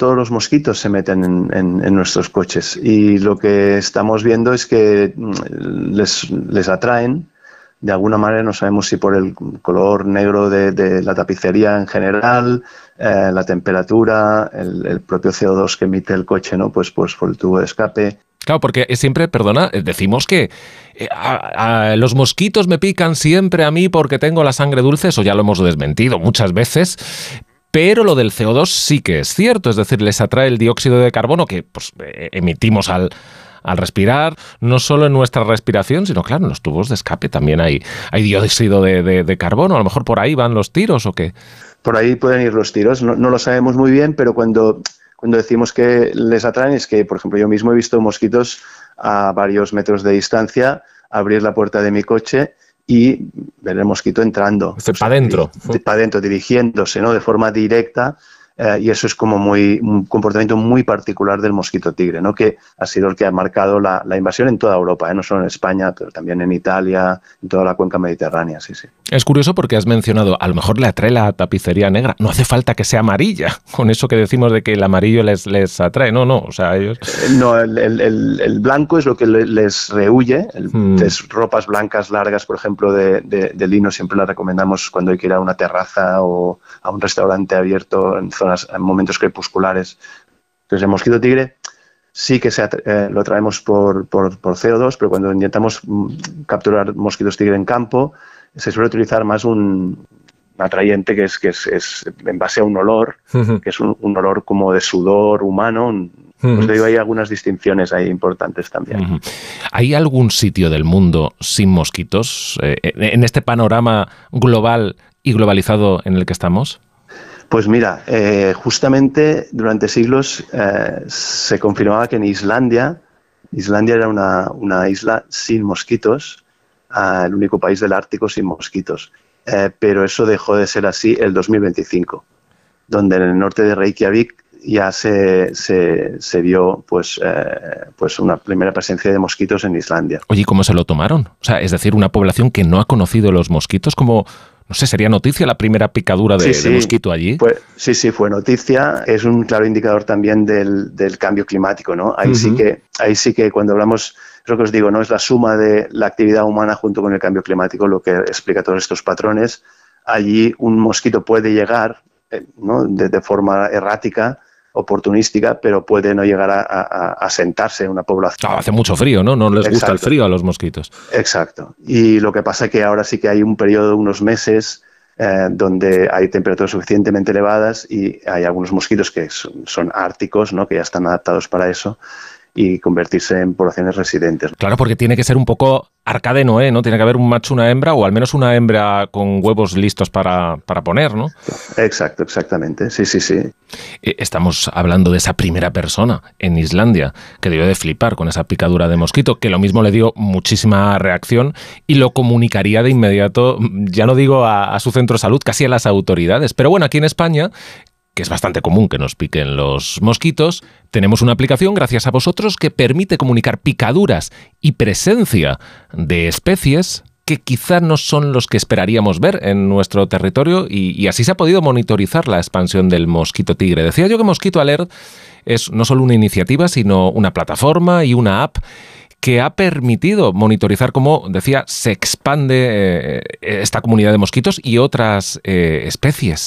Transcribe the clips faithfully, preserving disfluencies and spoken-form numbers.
todos los mosquitos se meten en, en, en nuestros coches, y lo que estamos viendo es que les, les atraen. De alguna manera, no sabemos si por el color negro de, de la tapicería en general, eh, la temperatura, el, el propio C O dos que emite el coche, ¿no? Pues, pues por el tubo de escape. Claro, porque siempre, perdona, decimos que eh, a, a, los mosquitos me pican siempre a mí porque tengo la sangre dulce, eso ya lo hemos desmentido muchas veces. Pero lo del C O dos sí que es cierto, es decir, les atrae el dióxido de carbono que pues, emitimos al... al respirar, no solo en nuestra respiración, sino claro, en los tubos de escape también hay, hay dióxido de, de, de carbono. A lo mejor por ahí van los tiros, ¿o qué? Por ahí pueden ir los tiros, no, no lo sabemos muy bien, pero cuando, cuando decimos que les atraen es que, por ejemplo, yo mismo he visto mosquitos a varios metros de distancia abrir la puerta de mi coche y ver el mosquito entrando. Para adentro. Para adentro, dirigiéndose, ¿no? De forma directa. Eh, y eso es como muy un comportamiento muy particular del mosquito tigre, ¿no? Que ha sido el que ha marcado la, la invasión en toda Europa, ¿eh? No solo en España, pero también en Italia, en toda la cuenca mediterránea, sí, sí. Es curioso porque has mencionado, a lo mejor le atrae la tapicería negra, no hace falta que sea amarilla, con eso que decimos de que el amarillo les, les atrae, no, no, o sea, ellos... No, el, el, el, el blanco es lo que les rehuye, el, hmm. las ropas blancas largas, por ejemplo, de, de, de lino, siempre las recomendamos cuando hay que ir a una terraza o a un restaurante abierto en zonas, en momentos crepusculares. Entonces el mosquito tigre sí que se eh, lo traemos por, por, por C O dos, pero cuando intentamos capturar mosquitos tigre en campo, se suele utilizar más un, un atrayente que es, que es, es en base a un olor, uh-huh. que es un, un olor como de sudor humano. Un, uh-huh. Pues digo, hay algunas distinciones ahí importantes también. Uh-huh. ¿Hay algún sitio del mundo sin mosquitos eh, en este panorama global y globalizado en el que estamos? Pues mira, eh, justamente durante siglos eh, se confirmaba que en Islandia, Islandia era una, una isla sin mosquitos, eh, el único país del Ártico sin mosquitos, eh, pero eso dejó de ser así el dos mil veinticinco, donde en el norte de Reykjavik ya se, se, se vio pues, eh, pues una primera presencia de mosquitos en Islandia. Oye, ¿y cómo se lo tomaron? O sea, es decir, una población que no ha conocido los mosquitos, como... No sé, ¿sería noticia la primera picadura de, sí, sí, de mosquito allí? Fue, sí, sí, fue noticia. Es un claro indicador también del, del cambio climático, ¿no? Ahí, uh-huh. sí que, ahí sí que cuando hablamos, es lo que os digo, ¿no? Es la suma de la actividad humana junto con el cambio climático lo que explica todos estos patrones. Allí un mosquito puede llegar, ¿no? de, de forma errática, oportunística, pero puede no llegar a, a, a sentarse en una población. Ah, hace mucho frío, ¿no? No les Exacto. gusta el frío a los mosquitos. Exacto. Y lo que pasa es que ahora sí que hay un periodo de unos meses eh, donde hay temperaturas suficientemente elevadas y hay algunos mosquitos que son, son árticos, ¿no? Que ya están adaptados para eso y convertirse en poblaciones residentes. Claro, porque tiene que ser un poco arca de Noé, ¿no? Tiene que haber un macho, una hembra, o al menos una hembra con huevos listos para, para poner, ¿no? Exacto, exactamente. Sí, sí, sí. Estamos hablando de esa primera persona en Islandia que debió de flipar con esa picadura de mosquito, que lo mismo le dio muchísima reacción y lo comunicaría de inmediato, ya no digo a, a su centro de salud, casi a las autoridades. Pero bueno, aquí en España, que es bastante común que nos piquen los mosquitos, tenemos una aplicación, gracias a vosotros, que permite comunicar picaduras y presencia de especies que quizá no son los que esperaríamos ver en nuestro territorio y, y así se ha podido monitorizar la expansión del mosquito tigre. Decía yo que Mosquito Alert es no solo una iniciativa, sino una plataforma y una app que ha permitido monitorizar cómo, decía, se expande eh, esta comunidad de mosquitos y otras eh, especies.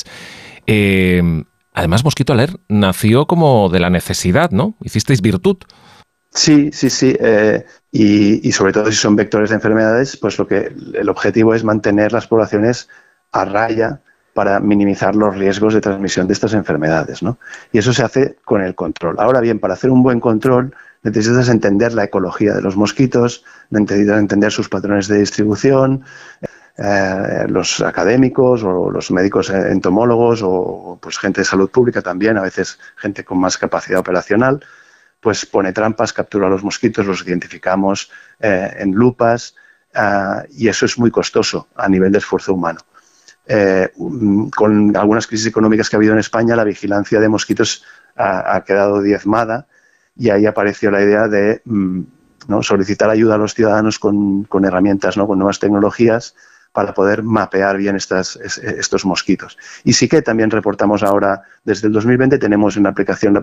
Eh, Además, Mosquito Alert nació como de la necesidad, ¿no? Hicisteis virtud. Sí, sí, sí. Eh, y, y sobre todo si son vectores de enfermedades, pues lo que el objetivo es mantener las poblaciones a raya para minimizar los riesgos de transmisión de estas enfermedades, ¿no? Y eso se hace con el control. Ahora bien, para hacer un buen control necesitas entender la ecología de los mosquitos, necesitas entender sus patrones de distribución. Eh, los académicos o los médicos entomólogos o pues gente de salud pública también, a veces gente con más capacidad operacional, pues pone trampas, captura a los mosquitos, los identificamos eh, en lupas uh, y eso es muy costoso a nivel de esfuerzo humano. Eh, con algunas crisis económicas que ha habido en España, la vigilancia de mosquitos ha, ha quedado diezmada y ahí apareció la idea de mm, ¿no? solicitar ayuda a los ciudadanos con, con herramientas, ¿no? con nuevas tecnologías, para poder mapear bien estas, estos mosquitos. Y sí que también reportamos ahora, desde el dos mil veinte, tenemos en la aplicación